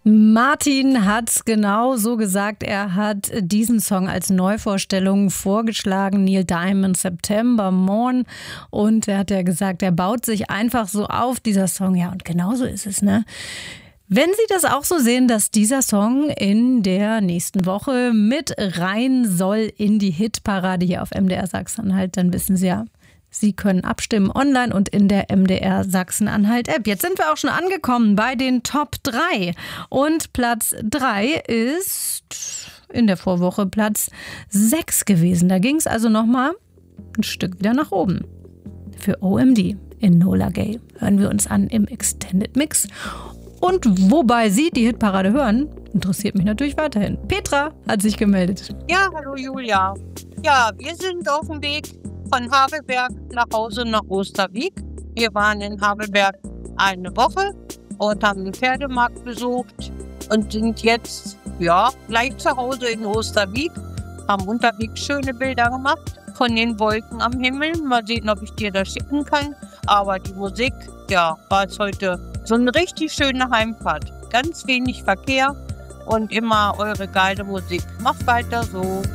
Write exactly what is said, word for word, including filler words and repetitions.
Martin hat's genau so gesagt. Er hat diesen Song als Neuvorstellung vorgeschlagen. Neil Diamond, September Morn. Und er hat ja gesagt, er baut sich einfach so auf, dieser Song. Ja, und genau so ist es, ne? Wenn Sie das auch so sehen, dass dieser Song in der nächsten Woche mit rein soll in die Hitparade hier auf M D R Sachsen-Anhalt, dann wissen Sie ja, Sie können abstimmen online und in der M D R Sachsen-Anhalt-App. Jetzt sind wir auch schon angekommen bei den Top drei. Und Platz drei ist in der Vorwoche Platz sechs gewesen. Da ging es also nochmal ein Stück wieder nach oben. Für O M D in Nola Gay hören wir uns an im Extended Mix. Und wobei Sie die Hitparade hören, interessiert mich natürlich weiterhin. Petra hat sich gemeldet. Ja, hallo Julia. Ja, wir sind auf dem Weg von Havelberg nach Hause nach Osterwieck. Wir waren in Havelberg eine Woche und haben den Pferdemarkt besucht und sind jetzt ja gleich zu Hause in Osterwieck. Haben unterwegs schöne Bilder gemacht von den Wolken am Himmel. Mal sehen, ob ich dir das schicken kann. Aber die Musik, ja, war es heute so eine richtig schöne Heimfahrt. Ganz wenig Verkehr und immer eure geile Musik. Macht weiter so.